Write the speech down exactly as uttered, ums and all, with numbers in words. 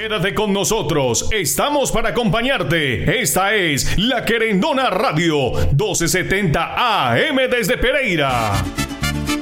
Quédate con nosotros, estamos para acompañarte. Esta es La Querendona Radio, doce setenta A M desde Pereira.